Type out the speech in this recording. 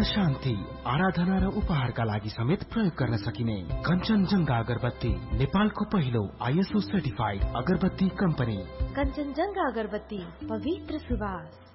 शान्ति, आराधना र उपहारका लागि समेत प्रयोग गर्न सकिने कञ्चनजंघा अगरबत्ती, नेपालको पहिलो ISO सर्टिफाइड अगरबत्ती कम्पनी। कञ्चनजंघा अगरबत्ती, पवित्र सुवास।